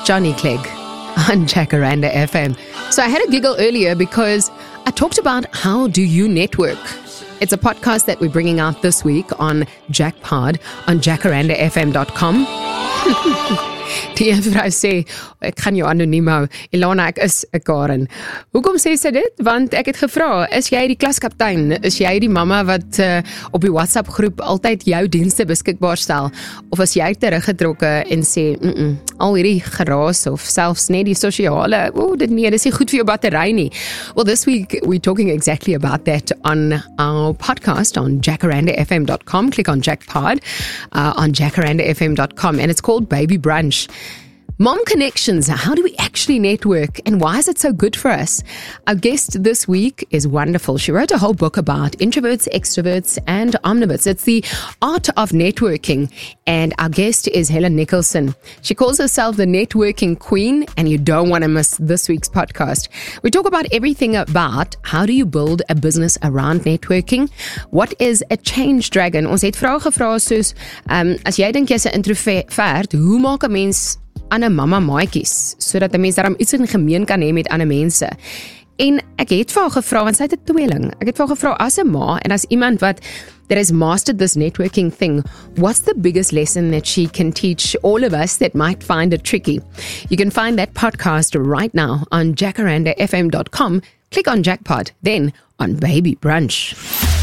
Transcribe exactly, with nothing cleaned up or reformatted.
Johnny Clegg on Jacaranda F M. So I had a giggle earlier because I talked about how do you network. It's a podcast that we're bringing out this week on Jackpod on jacaranda f m dot com. Die vrou sê, ek gaan jou anoniem hou. Ilana, ek is 'n Karen. Hoekom sê sy dit? Want ek het gevra, is jy die klaskaptein? Is jy die mamma wat uh, op die WhatsApp groep altyd jou dienste beskikbaar stel? Of as jy teruggetrokke en sê, mm -mm, al hierdie geraas of selfs net die sosiale, oh, dit nee, dis nie goed vir jou battery nie. Well, this week we're talking exactly about that on our podcast on jacaranda f m dot com. Click on Jackpod uh, on jacaranda f m dot com, and it's called Baby Brunch. Mom connections, how do we actually network and why is it so good for us? Our guest this week is wonderful. She wrote a whole book about introverts, extroverts and omniverts. It's the art of networking, and our guest is Helen Nicholson. She calls herself the networking queen, and you don't want to miss this week's podcast. We talk about everything about how do you build a business around networking? What is a change dragon? Ons het vrae gevra soos, um, as jy dink jy's 'n introvert, hoe maak 'n mens ander mamma maatjies, sodat 'n mens daarom iets in gemeen kan hê met ander mense. En ek het vir haar gevra, want sy het 'n tweeling. Ek het vir haar gevra, as 'n ma en as iemand wat that has mastered this networking thing, what's the biggest lesson that she can teach all of us that might find it tricky? You can find that podcast right now on jacaranda f m dot com. Click on Jackpot, then on Baby Brunch.